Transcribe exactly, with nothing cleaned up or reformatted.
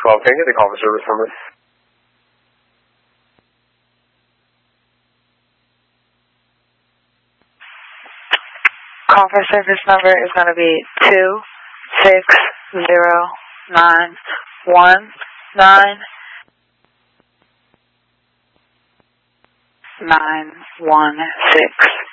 twelve, can I get the call for service number? Call for service number is going to be two six zero nine one nine nine one six.